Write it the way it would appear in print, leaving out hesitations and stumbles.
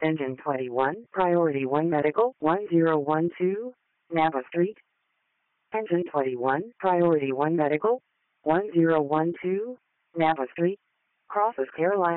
Engine 21, Priority 1 Medical, 1012, Napa Street. Engine 21, Priority 1 Medical, 1012, Napa Street, crosses Carolina.